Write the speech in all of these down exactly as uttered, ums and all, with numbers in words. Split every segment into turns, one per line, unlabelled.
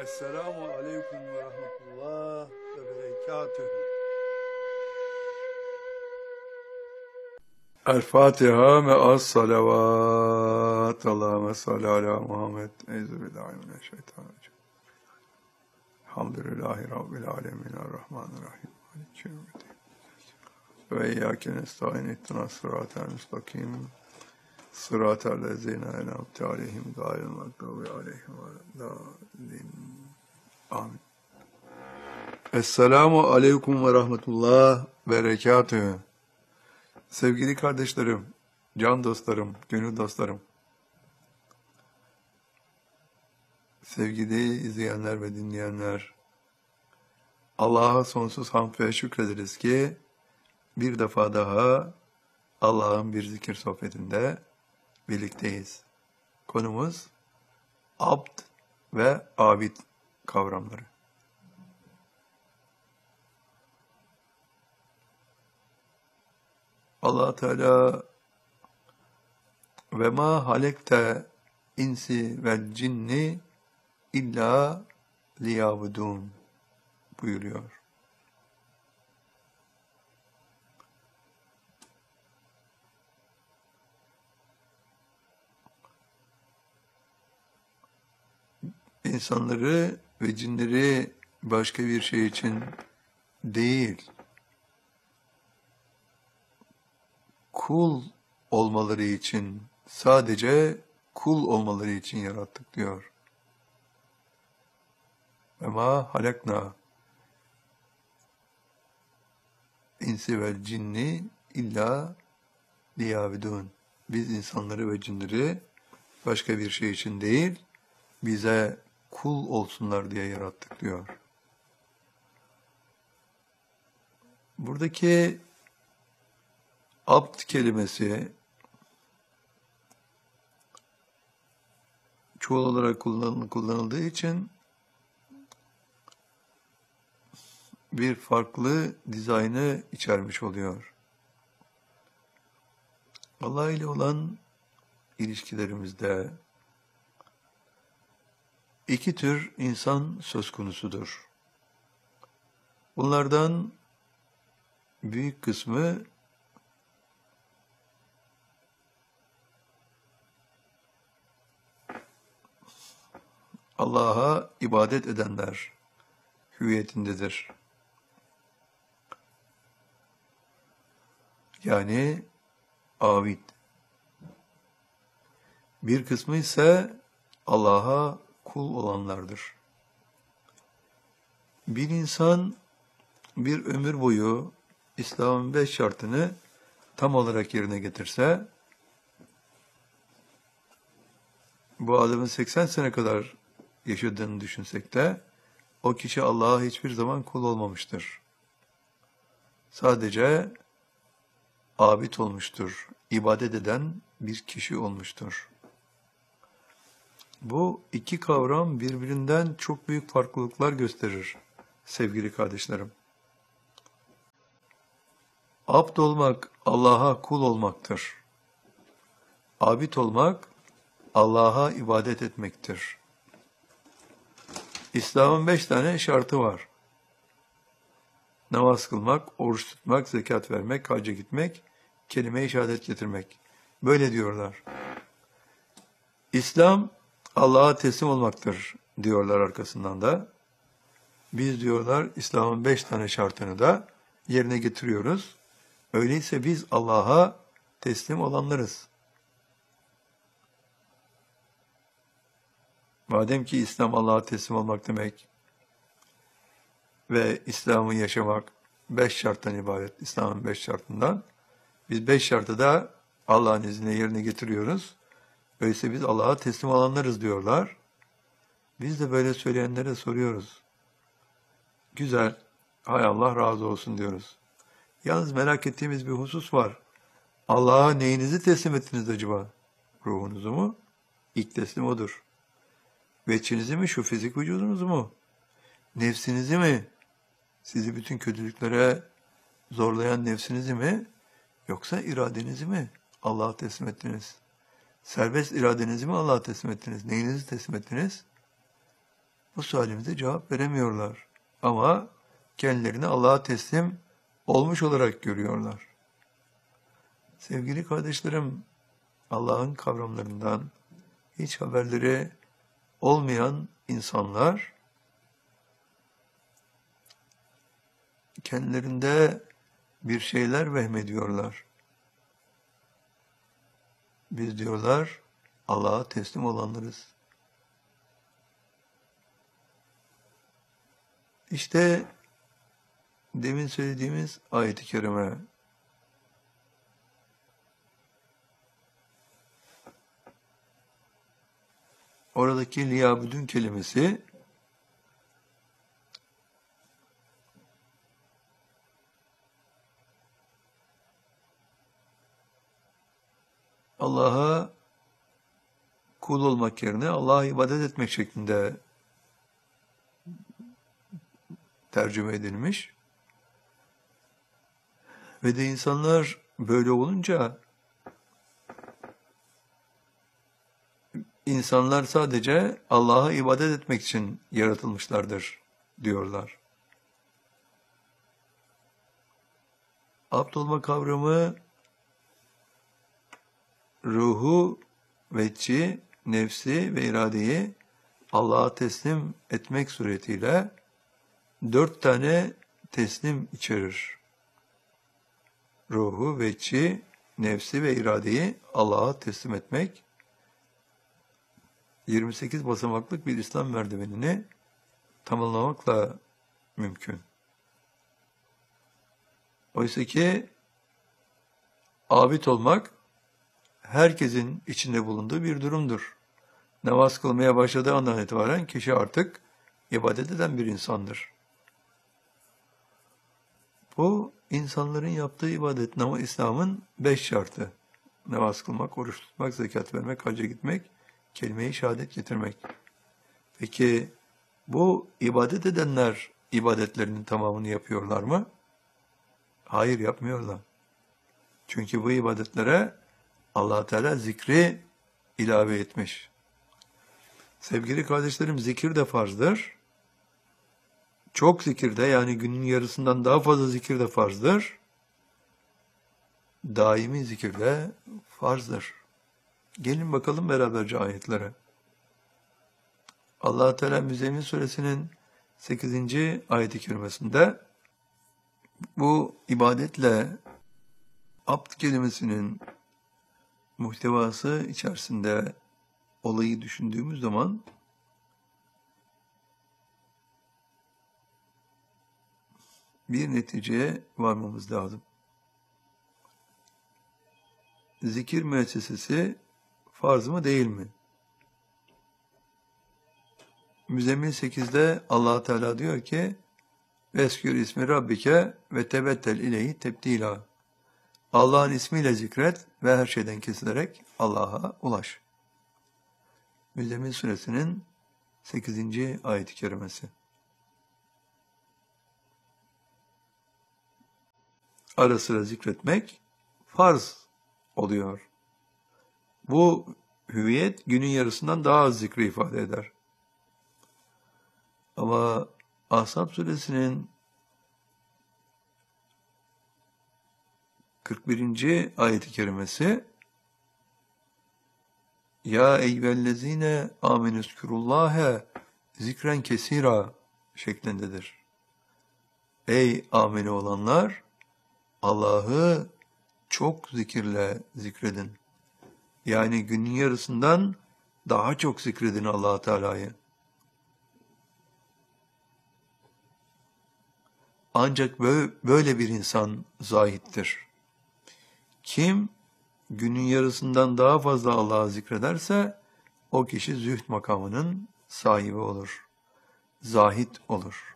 Esselamu aleyküm ve rahmetullah ve berekatühü. El Fatiha me'as salavat. Allahümme salli ala Muhammed. Euzubillahimineşşeytanirracim. Elhamdülillahi Rabbil alemin. Errahmanirrahim. Maliki yevmiddin. Ve iyyâke nestaîn. İhdinas sıratal müstakim. Sıratal lezîne en'amte aleyhim gâyril mağdûbi aleyhim veleddâllîn. Amin. Esselamu aleyküm ve rahmetullah ve berekatühü. Sevgili kardeşlerim, can dostlarım, gönül dostlarım, sevgili izleyenler ve dinleyenler, Allah'a sonsuz hamd ve şükrederiz ki bir defa daha Allah'ın bir zikir sohbetinde birlikteyiz. Konumuz abd ve abid kavramları. Allah Teala ve ma halekte insi vel cinni illa liyabudun buyuruyor. İnsanları ve cinleri başka bir şey için değil, kul olmaları için, sadece kul olmaları için yarattık diyor. Ve ma halakna insi vel cinni illa liyabudun. Biz insanları ve cinleri başka bir şey için değil, bize kul olsunlar diye yarattık diyor. Buradaki abd kelimesi çoğul olarak kullanıldığı için bir farklı dizaynı içermiş oluyor. Allah ile olan ilişkilerimizde iki tür insan söz konusudur. Bunlardan büyük kısmı Allah'a ibadet edenler hüviyetindedir. Yani abid. Bir kısmı ise Allah'a kul olanlardır. Bir insan bir ömür boyu İslam'ın beş şartını tam olarak yerine getirse, bu adamın seksen sene kadar yaşadığını düşünsek de, o kişi Allah'a hiçbir zaman kul olmamıştır. Sadece abid olmuştur, ibadet eden bir kişi olmuştur. Bu iki kavram birbirinden çok büyük farklılıklar gösterir sevgili kardeşlerim. Abd olmak, Allah'a kul olmaktır. Abid olmak, Allah'a ibadet etmektir. İslam'ın beş tane şartı var. Namaz kılmak, oruç tutmak, zekat vermek, hacca gitmek, kelime-i şehadet getirmek. Böyle diyorlar. İslam, Allah'a teslim olmaktır diyorlar arkasından da. Biz diyorlar İslam'ın beş tane şartını da yerine getiriyoruz. Öyleyse biz Allah'a teslim olanlarız. Madem ki İslam Allah'a teslim olmak demek ve İslam'ı yaşamak beş şarttan ibaret, İslam'ın beş şartından, biz beş şartı da Allah'ın izniyle yerine getiriyoruz. Öyleyse biz Allah'a teslim olanlarız diyorlar. Biz de böyle söyleyenlere soruyoruz. Güzel, hay Allah razı olsun diyoruz. Yalnız merak ettiğimiz bir husus var. Allah'a neyinizi teslim ettiniz acaba? Ruhunuzu mu? İlk teslim odur. Veçinizi mi, şu fizik vücudunuzu mu? Nefsinizi mi? Sizi bütün kötülüklere zorlayan nefsinizi mi? Yoksa iradenizi mi Allah'a teslim ettiniz? Serbest iradenizi mi Allah'a teslim ettiniz? Neyinizi teslim ettiniz? bu sualimize cevap veremiyorlar. Ama kendilerini Allah'a teslim olmuş olarak görüyorlar. Sevgili kardeşlerim, Allah'ın kavramlarından hiç haberleri olmayan insanlar kendilerinde bir şeyler vehmediyorlar. Biz diyorlar Allah'a teslim olanlarız. İşte demin söylediğimiz ayet-i kerime oradaki liyabudun kelimesi Allah'a kul olmak yerine Allah'a ibadet etmek şeklinde tercüme edilmiş. Ve de insanlar böyle olunca insanlar sadece Allah'a ibadet etmek için yaratılmışlardır diyorlar. Abd olma kavramı ruhu, vecci, nefsi ve iradeyi Allah'a teslim etmek suretiyle dört tane teslim içerir. Ruhu, vecci, nefsi ve iradeyi Allah'a teslim etmek yirmi sekiz basamaklık bir İslam merdivenini tamamlamakla mümkün. Oysa ki abid olmak herkesin içinde bulunduğu bir durumdur. Namaz kılmaya başladığı andan itibaren kişi artık ibadet eden bir insandır. Bu insanların yaptığı ibadet, ama İslam'ın beş şartı. Namaz kılmak, oruç tutmak, zekat vermek, hacca gitmek, kelime-i şehadet getirmek. Peki bu ibadet edenler ibadetlerinin tamamını yapıyorlar mı? Hayır, yapmıyorlar. Çünkü bu ibadetlere Allah Teala zikri ilave etmiş. Sevgili kardeşlerim, zikir de farzdır. Çok zikir de, yani günün yarısından daha fazla zikir de farzdır. Daimi zikir de farzdır. Gelin bakalım beraberce ayetlere. Allah Teala Müzzemmil Suresinin sekizinci ayet-i kerimesinde bu ibadetle abd kelimesinin muhtevası içerisinde olayı düşündüğümüz zaman bir neticeye varmamız lazım. Zikir müessesesi farz mı değil mi? Müzzemmil sekizde Allah Teala diyor ki Veskür ismi Rabbike ve tebettel ileyhi tebdila. Allah'ın ismiyle zikret ve her şeyden kesilerek Allah'a ulaş. Müzzemmil Suresinin sekizinci ayet-i kerimesi. Ara sıra zikretmek farz oluyor. Bu hüviyet günün yarısından daha az zikri ifade eder. Ama Ahzab Suresinin kırk birinci ayet-i kerimesi Ya eyyühellezine amenüzkürullâhe zikren kesira şeklindedir. Ey ameli olanlar, Allah'ı çok zikirle zikredin. Yani günün yarısından daha çok zikredin Allah Teala'yı. Ancak böyle bir insan zahittir. Kim günün yarısından daha fazla Allah'ı zikrederse o kişi zühd makamının sahibi olur. Zahit olur.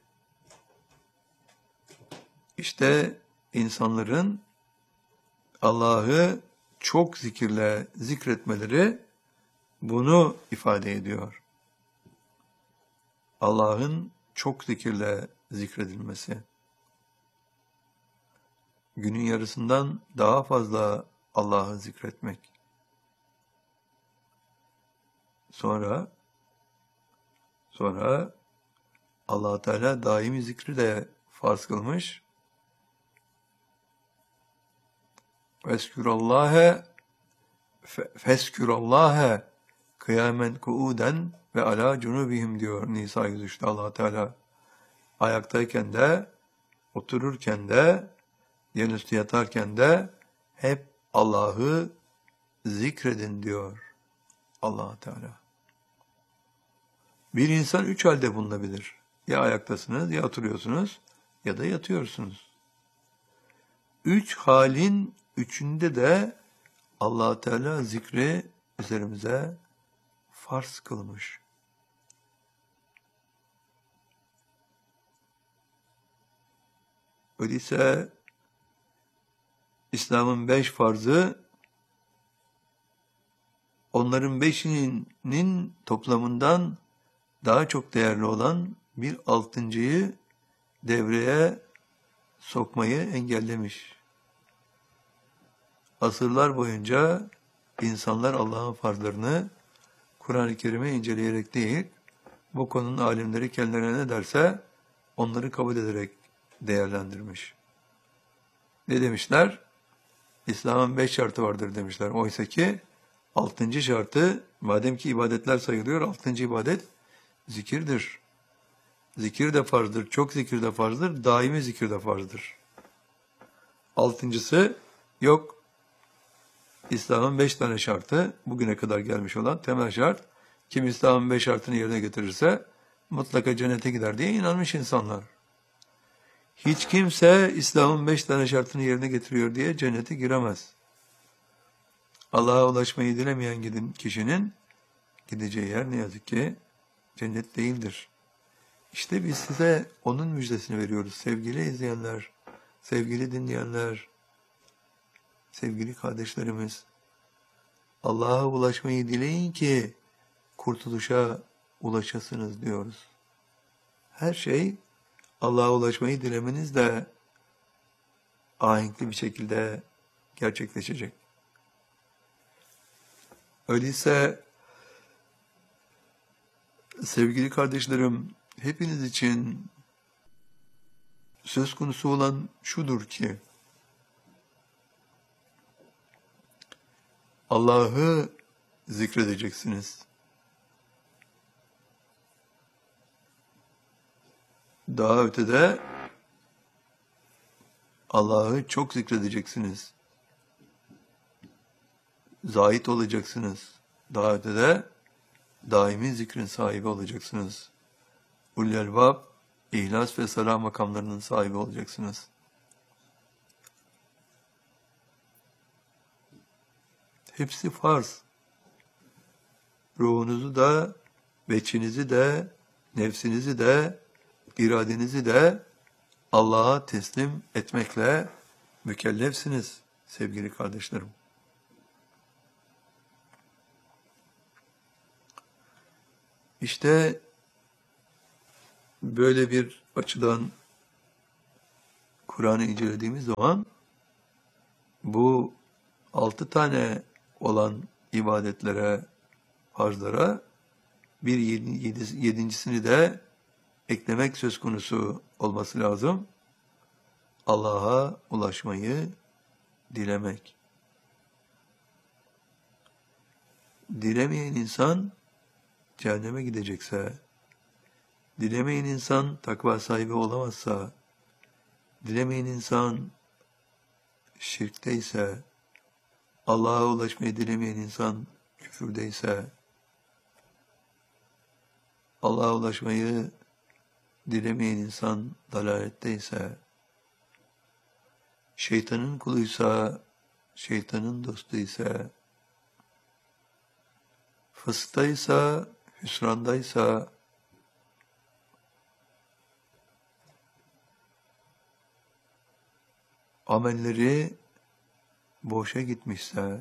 İşte insanların Allah'ı çok zikirle zikretmeleri bunu ifade ediyor. Allah'ın çok zikirle zikredilmesi. Günün yarısından daha fazla Allah'ı zikretmek. Sonra sonra Allah Teala daimi zikri de farz kılmış. Veskürallâhe feskürallâhe kıyamen kuuden ve ala cunubihim diyor Nisa yüz üçte Allah Teala. Ayaktayken de, otururken de, yanüstü yatarken de hep Allah'ı zikredin diyor Allah Teala. Bir insan üç halde bulunabilir. Ya ayaktasınız, ya oturuyorsunuz, ya da yatıyorsunuz. Üç halin üçünde de Allah Teala zikri üzerimize farz kılmış. Öyleyse İslam'ın beş farzı, onların beşinin toplamından daha çok değerli olan bir altıncıyı devreye sokmayı engellemiş. Asırlar boyunca insanlar Allah'ın farzlarını Kur'an-ı Kerim'i inceleyerek değil, bu konunun alimleri kendilerine ne derse onları kabul ederek değerlendirmiş. Ne demişler? İslam'ın beş şartı vardır demişler. Oysa ki altıncı şartı, madem ki ibadetler sayılıyor, altıncı ibadet zikirdir. Zikir de farzdır, çok zikir de farzdır, daimi zikir de farzdır. Altıncısı yok. İslam'ın beş tane şartı, bugüne kadar gelmiş olan temel şart, kim İslam'ın beş şartını yerine getirirse mutlaka cennete gider diye inanmış insanlar. Hiç kimse İslam'ın beş tane şartını yerine getiriyor diye cennete giremez. Allah'a ulaşmayı dilemeyen gidin kişinin gideceği yer ne yazık ki cennet değildir. İşte biz size onun müjdesini veriyoruz sevgili izleyenler, sevgili dinleyenler, sevgili kardeşlerimiz. Allah'a ulaşmayı dileyin ki kurtuluşa ulaşasınız diyoruz. Her şey Allah'a ulaşmayı dilemenizle ahenkli bir şekilde gerçekleşecek. Öyleyse sevgili kardeşlerim, hepiniz için söz konusu olan şudur ki, Allah'ı zikredeceksiniz. Daha ötede Allah'ı çok zikredeceksiniz. Zahit olacaksınız. Daha ötede daimi zikrin sahibi olacaksınız. Ulul elbab, ihlas ve salah makamlarının sahibi olacaksınız. Hepsi farz. Ruhunuzu da, veçinizi de, nefsinizi de, iradenizi de Allah'a teslim etmekle mükellefsiniz sevgili kardeşlerim. İşte böyle bir açıdan Kur'an'ı incelediğimiz zaman bu altı tane olan ibadetlere, farzlara bir yedi, yedincisini de eklemek söz konusu olması lazım. Allah'a ulaşmayı dilemek. Dilemeyen insan cehenneme gidecekse, dilemeyen insan takva sahibi olamazsa, dilemeyen insan şirkteyse, Allah'a ulaşmayı dilemeyen insan küfürdeyse, Allah'a ulaşmayı dilemeyen insan dalaletteyse, şeytanın kuluysa, şeytanın dostuysa, fıstaysa, hüsrandaysa, amelleri boşa gitmişse,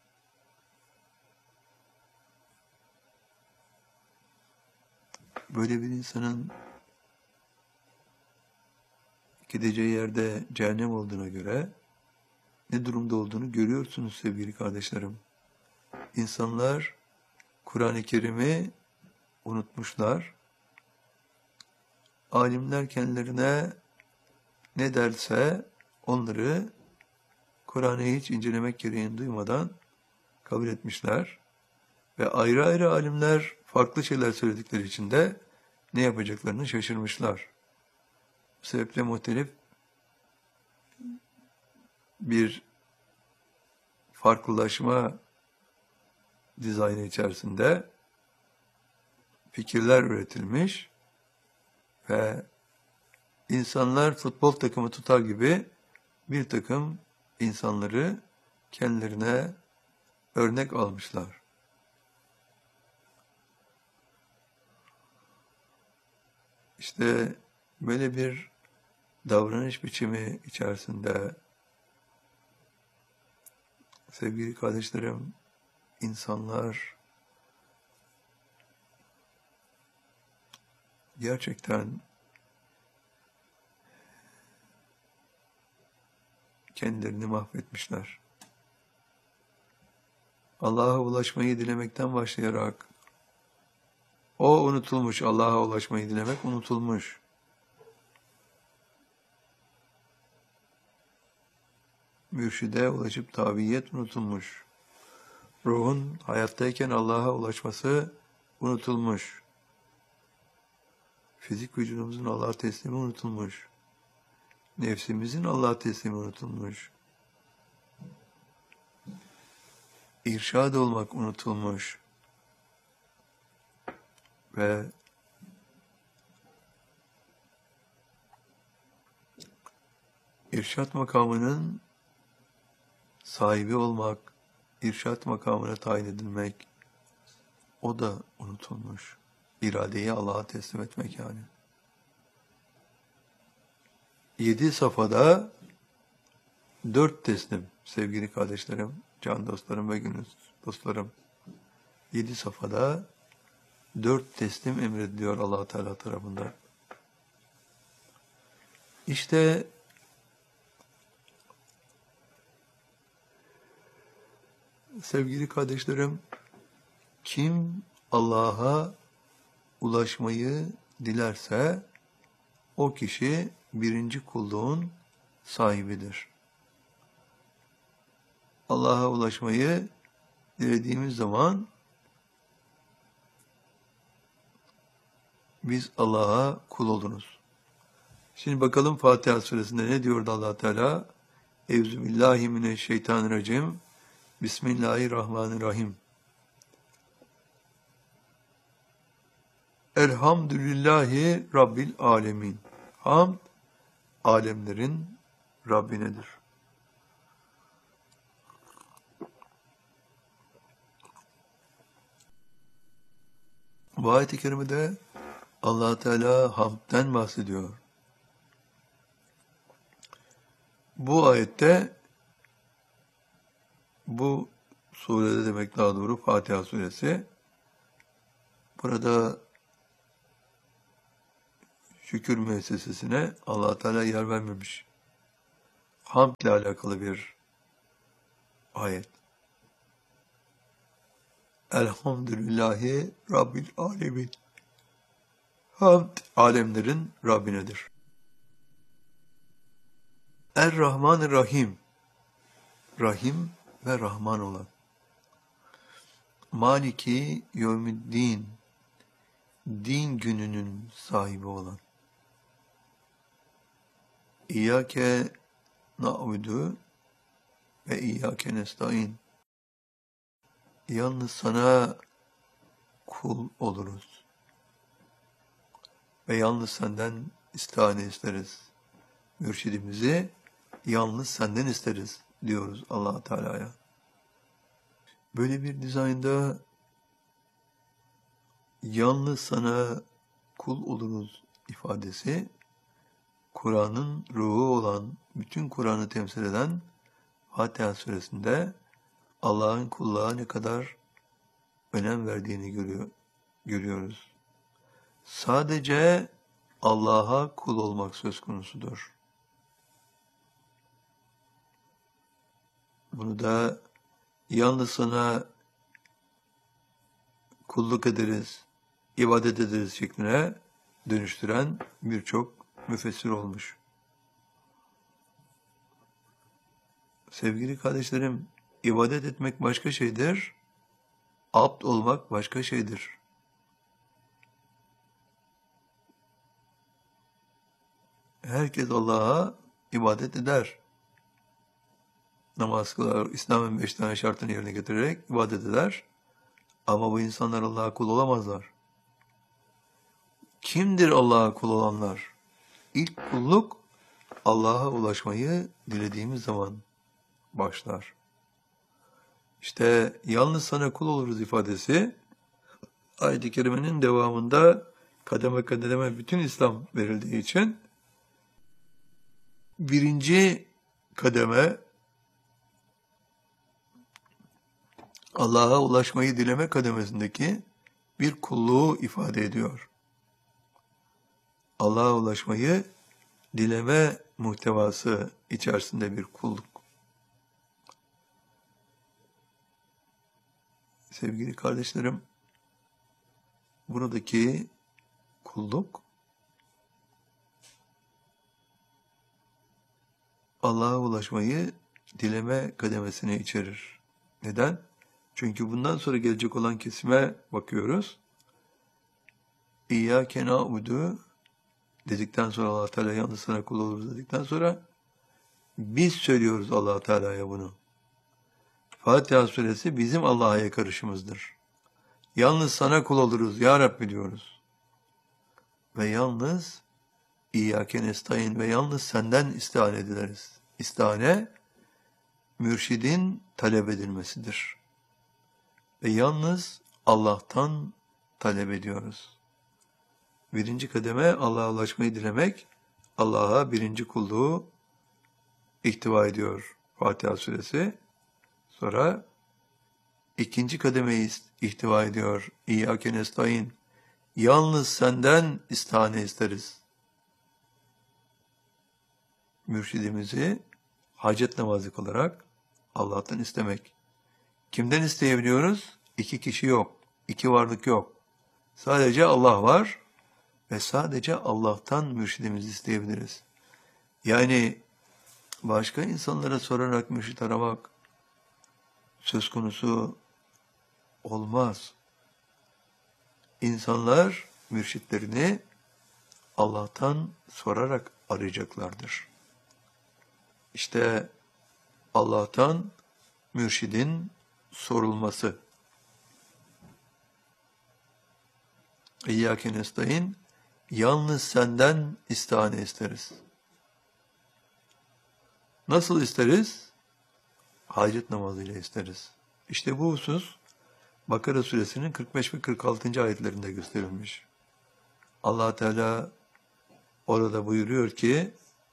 böyle bir insanın gideceği yerde cehennem olduğuna göre ne durumda olduğunu görüyorsunuz sevgili kardeşlerim. İnsanlar Kur'an-ı Kerim'i unutmuşlar. alimler kendilerine ne derse onları Kur'an'ı hiç incelemek gereğini duymadan kabul etmişler. Ve ayrı ayrı alimler farklı şeyler söyledikleri için de ne yapacaklarını şaşırmışlar. Bu sebeple muhtelif bir farklılaşma dizaynı içerisinde fikirler üretilmiş ve insanlar futbol takımı tutar gibi bir takım insanları kendilerine örnek almışlar. İşte böyle bir davranış biçimi içerisinde sevgili kardeşlerim, insanlar gerçekten kendilerini mahvetmişler. Allah'a ulaşmayı dilemekten başlayarak o unutulmuş, Allah'a ulaşmayı dilemek unutulmuş. Mürşide ulaşıp tabiyet unutulmuş. Ruhun hayattayken Allah'a ulaşması unutulmuş. Fizik vücudumuzun Allah'a teslimi unutulmuş. Nefsimizin Allah'a teslimi unutulmuş. İrşad olmak unutulmuş. Ve irşad makamının sahibi olmak, irşad makamına tayin edilmek, o da unutulmuş. İradeyi Allah'a teslim etmek yani. Yedi safhada dört teslim sevgili kardeşlerim, can dostlarım ve gönül dostlarım. Yedi safhada dört teslim emrediliyor Allah Teala tarafından. İşte sevgili kardeşlerim, kim Allah'a ulaşmayı dilerse o kişi birinci kulluğun sahibidir. Allah'a ulaşmayı dilediğimiz zaman biz Allah'a kul oluruz. Şimdi bakalım Fatiha suresinde ne diyordu Allah Teala? Euzubillahimineşşeytanirracim. Bismillahirrahmanirrahim. Elhamdülillahi Rabbil alemin. Hamd, alemlerin Rabbinedir. Bu ayet-i kerimede Allah Teala hamdten bahsediyor. Bu ayette, bu surede demek daha doğru Fatiha suresi, burada şükür müessesesine Allah Teala yer vermemiş. Hamd ile alakalı bir ayet. Elhamdülillahi Rabbil alemin. Hamd alemlerin Rabbinedir. Er-Rahmanir-Rahim. Rahim ve Rahman olan. Maliki Yevmiddin. Din gününün sahibi olan. İyyâke na'budu ve iyyâke nestaîn. Yalnız sana kul oluruz. Ve yalnız senden istihane isteriz. Mürşidimizi yalnız senden isteriz diyoruz Allah Teala'ya. Böyle bir dizaynda yalnız sana kul oluruz ifadesi, Kur'an'ın ruhu olan, bütün Kur'an'ı temsil eden Fatiha suresinde Allah'ın kulluğa ne kadar önem verdiğini görüyor, görüyoruz. Sadece Allah'a kul olmak söz konusudur. Bunu da yalnız sana kulluk ederiz, ibadet ederiz şeklinde dönüştüren birçok müfessir olmuş. Sevgili kardeşlerim, ibadet etmek başka şeydir, abd olmak başka şeydir. Herkes Allah'a ibadet eder. Namaz kılar, İslam'ın beş tane şartını yerine getirerek ibadet eder. Ama bu insanlar Allah'a kul olamazlar. Kimdir Allah'a kul olanlar? İlk kulluk Allah'a ulaşmayı dilediğimiz zaman başlar. İşte yalnız sana kul oluruz ifadesi ayet-i kerimenin devamında kademe kademe bütün İslam verildiği için birinci kademe Allah'a ulaşmayı dileme kademesindeki bir kulluğu ifade ediyor. Allah'a ulaşmayı dileme muhtevası içerisinde bir kulluk. Sevgili kardeşlerim, buradaki kulluk Allah'a ulaşmayı dileme kademesini içerir. Neden? Çünkü bundan sonra gelecek olan kesime bakıyoruz. İyyâke na'budu dedikten sonra Allah Teala yalnız sana kul oluruz dedikten sonra biz söylüyoruz Allah Teala'ya bunu. Fatiha suresi bizim Allah'a yakarışımızdır. Yalnız sana kul oluruz ya Rabbi diyoruz. Ve yalnız İyyâke nestaîn ve yalnız senden istihane ediliriz. İstihane mürşidin talep edilmesidir. Ve yalnız Allah'tan talep ediyoruz. Birinci kademe Allah'a ulaşmayı dilemek, Allah'a birinci kulluğu ihtiva ediyor Fatiha suresi. Sonra ikinci kademeyi ihtiva ediyor İyyâke nestaîn. Yalnız senden istihane isteriz. Mürşidimizi hacet namazı kılarak Allah'tan istemek. Kimden isteyebiliyoruz? İki kişi yok, iki varlık yok. Sadece Allah var ve sadece Allah'tan mürşidimizi isteyebiliriz. Yani başka insanlara sorarak mürşit aramak söz konusu olmaz. İnsanlar mürşitlerini Allah'tan sorarak arayacaklardır. İşte Allah'tan mürşidin sorulması. İyyâke nestaîn, yalnız senden istihane isteriz. Nasıl isteriz? Hacet namazıyla isteriz. İşte bu husus Bakara suresinin kırk beş ve kırk altıncı ayetlerinde gösterilmiş. Allah Teala orada buyuruyor ki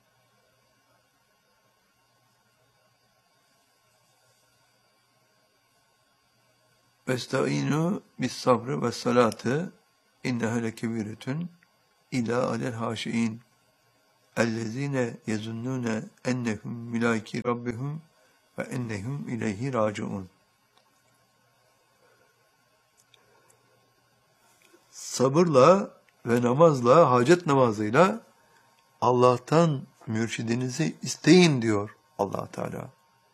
Vestaînû bis-sabrı ve's-salâti inneha lekebîretun ilâ alel hâşiîn ellezîne yezunnûne ennehum mulâki rabbihum ve ennehum ileyhi râciûn. Sabırla ve namazla, hacet namazıyla Allah'tan mürşidinizi isteyin diyor Allah Teala.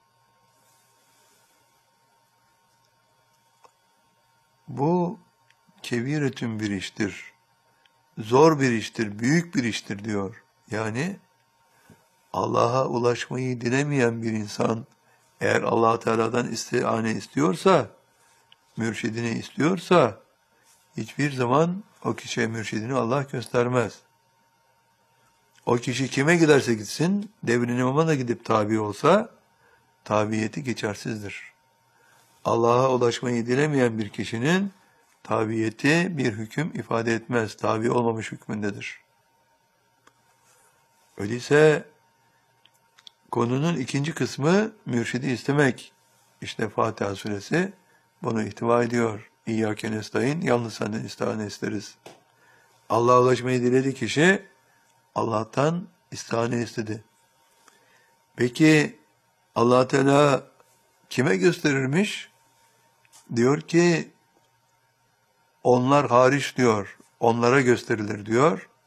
Bu kebiretün bir iştir. Zor bir iştir, büyük bir iştir diyor. Yani Allah'a ulaşmayı dilemeyen bir insan eğer Allah Teala'dan istihane istiyorsa, mürşidini istiyorsa hiçbir zaman o kişiye mürşidini Allah göstermez. O kişi kime giderse gitsin, devrin imama da gidip tabi olsa, tabiyeti geçersizdir. Allah'a ulaşmayı dilemeyen bir kişinin tabiyeti bir hüküm ifade etmez. Tabi olmamış hükmündedir. Öyleyse konunun ikinci kısmı mürşidi istemek. İşte Fatiha suresi bunu ihtiva ediyor. İyyâke nestaîn, yalnız senden istihane isteriz. Allah'a ulaşmayı diledi kişi, Allah'tan istihane istedi. Peki Allah Teala kime gösterirmiş? Diyor ki onlar hariç diyor, onlara gösterilir diyor.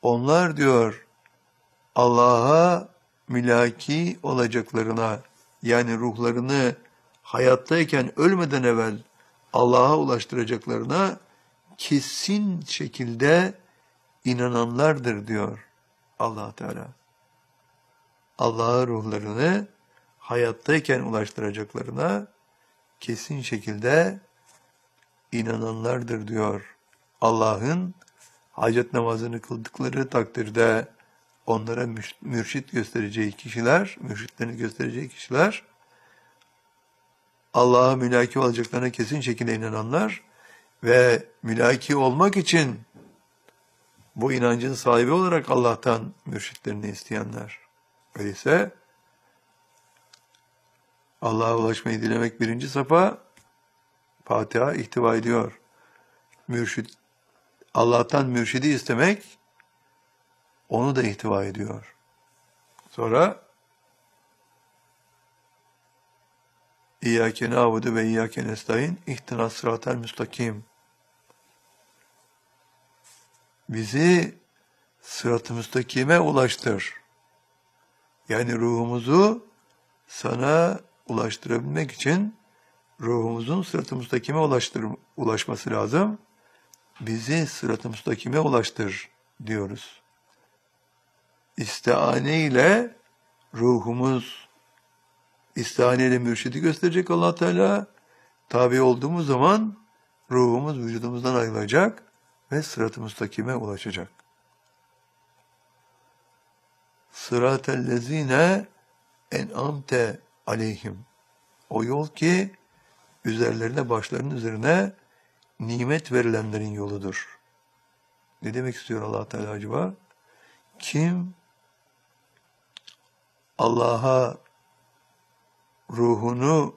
Onlar diyor Allah'a mülaki olacaklarına, yani ruhlarını hayattayken ölmeden evvel Allah'a ulaştıracaklarına kesin şekilde inananlardır diyor Allah Teala. Allah'a ruhlarını hayattayken ulaştıracaklarına kesin şekilde inananlardır diyor. Allah'ın hacet namazını kıldıkları takdirde onlara mürşit göstereceği kişiler, mürşitlerini göstereceği kişiler, Allah'a mülaki olacaklarına kesin şekilde inananlar ve mülaki olmak için bu inancın sahibi olarak Allah'tan mürşitlerini isteyenler. Öyleyse Allah'a ulaşmayı dilemek birinci safa, Fatiha ihtiva ediyor. Mürşit, Allah'tan mürşidi istemek onu da ihtiva ediyor. Sonra İyyâke nâbudu ve iyyâke nestaîn ihtinas sıratel müstakim. Bizi sırat-ı müstakime ulaştır. Yani ruhumuzu sana ulaştırabilmek için ruhumuzun sırat-ı müstakime ulaştır, ulaşması lazım. Bizi sırat-ı müstakime ulaştır diyoruz. İstiane ile ruhumuz, istihane ile mürşidi gösterecek Allah Teala. Tabi olduğumuz zaman ruhumuz vücudumuzdan ayrılacak ve sırat-ı müstakime ulaşacak. Sıratellezine en'amte aleyhim. O yol ki üzerlerine, başlarının üzerine nimet verilenlerin yoludur. Ne demek istiyor Allah Teala acaba? Kim Allah'a ruhunu,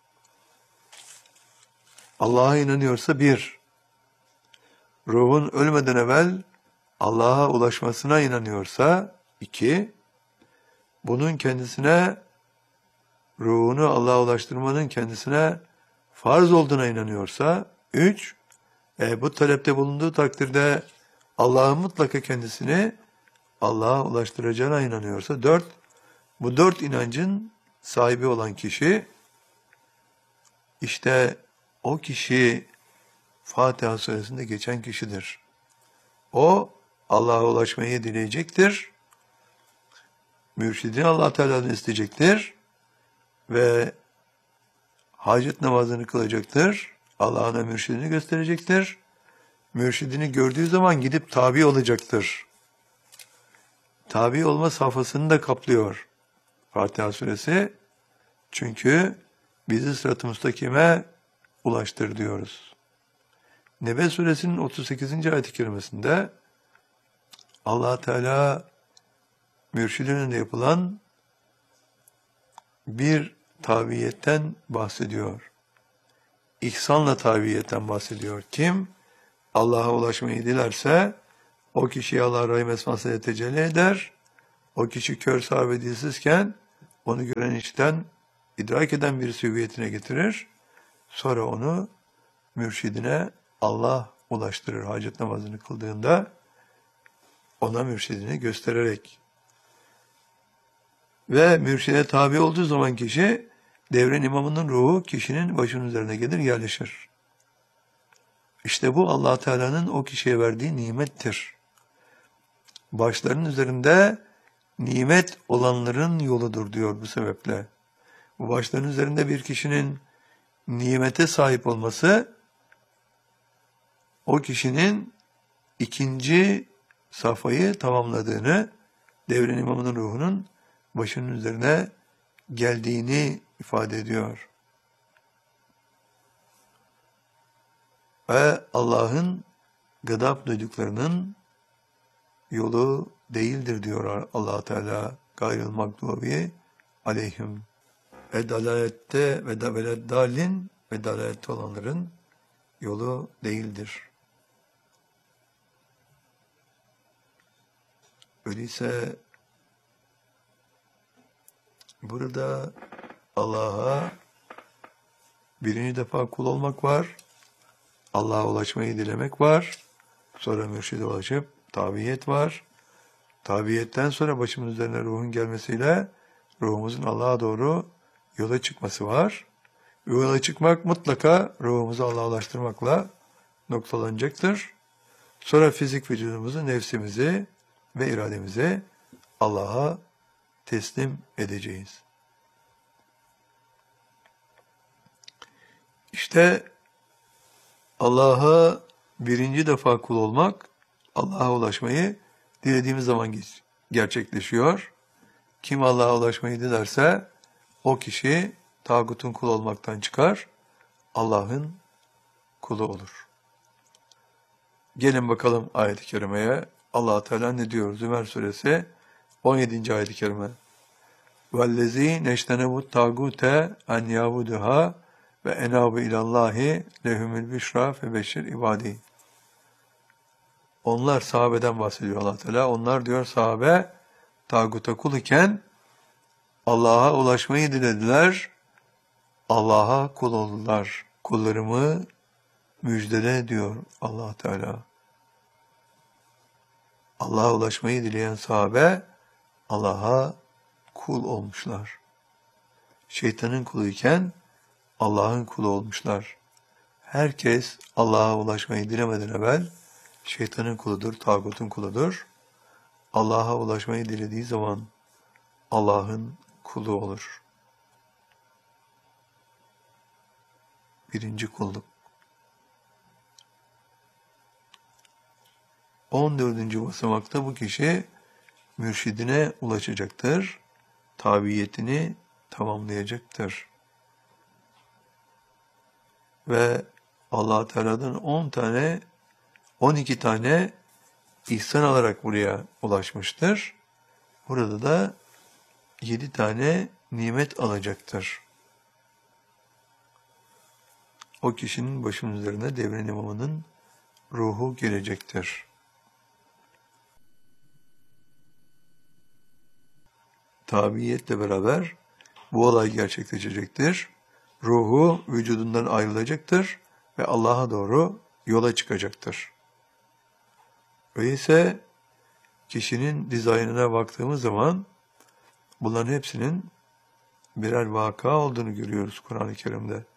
Allah'a inanıyorsa bir, ruhun ölmeden evvel Allah'a ulaşmasına inanıyorsa iki, bunun kendisine, ruhunu Allah'a ulaştırmanın kendisine farz olduğuna inanıyorsa üç, e, bu talepte bulunduğu takdirde Allah'ın mutlaka kendisini Allah'a ulaştıracağına inanıyorsa dört, bu dört inancın sahibi olan kişi, işte o kişi Fatiha suresinde geçen kişidir. O Allah'a ulaşmayı dileyecektir. Mürşidini Allah Teala'dan isteyecektir. Ve hacet namazını kılacaktır. Allah'ına mürşidini gösterecektir. Mürşidini gördüğü zaman gidip tabi olacaktır. Tabi olma safhasını da kaplıyor Fatiha suresi. Çünkü bizi sırat-ı müstakime ulaştır diyoruz. Nebe suresinin otuz sekizinci ayet-i kerimesinde Allah Teala mürşidin önünde yapılan bir tabiyetten bahsediyor. İhsanla tabiyetten bahsediyor. Kim Allah'a ulaşmayı dilerse o kişiye Allah rahim esmasıyla tecelli eder. O kişi kör, sağır ve dilsizken onu gören, işiten, idrak eden birisi hüviyetine getirir. Sonra onu mürşidine Allah ulaştırır. Hacet namazını kıldığında ona mürşidini göstererek. Ve mürşide tabi olduğu zaman kişi, devrin imamının ruhu kişinin başının üzerine gelir, yerleşir. İşte bu Allah Teala'nın o kişiye verdiği nimettir. Başlarının üzerinde nimet olanların yoludur diyor bu sebeple. Bu başların üzerinde bir kişinin nimete sahip olması, o kişinin ikinci safhayı tamamladığını, devrin imamının ruhunun başının üzerine geldiğini ifade ediyor. Ve Allah'ın gıdap duyduklarının yolu değildir diyor Allah Teala. Gayrıl mağdubi aleyhim. Ve dalalette ve dalalin ve dalalette olanların yolu değildir. Öyleyse burada Allah'a birinci defa kul olmak var. Allah'a ulaşmayı dilemek var. Sonra mürşide ulaşıp tabiyet var. tabiyetten sonra başımın üzerine ruhun gelmesiyle ruhumuzun Allah'a doğru yola çıkması var. Yola çıkmak mutlaka ruhumuzu Allah'a ulaştırmakla noktalanacaktır. Sonra fizik vücudumuzu, nefsimizi ve irademizi Allah'a teslim edeceğiz. İşte Allah'a birinci defa kul olmak, Allah'a ulaşmayı dilediğimiz zaman gerçekleşiyor. Kim Allah'a ulaşmayı dilerse o kişi tağutun kulu olmaktan çıkar, Allah'ın kulu olur. Gelin bakalım ayet-i kerimeye. Allah Teala ne diyor? Zümer suresi on yedinci ayet-i kerime. وَالَّذ۪ي نَشْتَنَبُ التَّاغُوتَ اَنْ يَعْبُدُهَا وَاَنَابُ اِلَى اللّٰهِ لَهُمُ الْبِشْرَى فَبَشِّرْ ibadi. Onlar sahabeden bahsediyor Allah Teala. Onlar diyor sahabe tağuta kul iken Allah'a ulaşmayı dilediler. Allah'a kul oldular. Kullarımı müjdele diyor Allah Teala. Allah'a ulaşmayı dileyen sahabe Allah'a kul olmuşlar. Şeytanın kuluyken Allah'ın kulu olmuşlar. Herkes Allah'a ulaşmayı dilemeden evvel şeytanın kuludur, tağutun kuludur. Allah'a ulaşmayı dilediği zaman Allah'ın kulu olur. Birinci kulluk. on dördüncü basamakta bu kişi mürşidine ulaşacaktır. Tabiyetini tamamlayacaktır. Ve Allah Teala'dan on tane, on iki tane ihsan alarak buraya ulaşmıştır. Burada da yedi tane nimet alacaktır. O kişinin başının üzerine devrin imamının ruhu gelecektir. Tabiiyetle beraber bu olay gerçekleşecektir. Ruhu vücudundan ayrılacaktır ve Allah'a doğru yola çıkacaktır. Öyleyse kişinin dizaynına baktığımız zaman bunların hepsinin birer vaka olduğunu görüyoruz Kur'an-ı Kerim'de.